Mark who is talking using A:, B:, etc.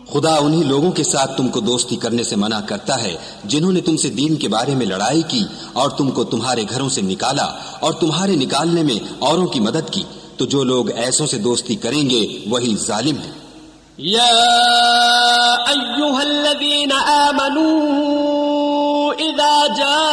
A: खुदा उन्हीं लोगों के साथ तुमको दोस्ती करने से मना करता है जिन्होंने तुमसे दीन के बारे में लड़ाई की और तुमको तुम्हारे घरों से निकाला और तुम्हारे निकालने में औरों की मदद की। तो जो लोग ऐसों से दोस्ती करेंगे वही जालिम है।
B: या अय्युहल्लज़ीना आमनू इज़ा जा